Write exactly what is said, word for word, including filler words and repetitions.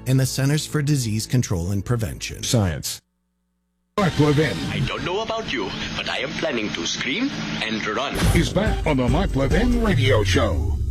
and the Centers for Disease Control and Prevention. Science. Mark Levin. I don't know about you, but I am planning to scream and run. He's back on the Mark Levin Radio Show.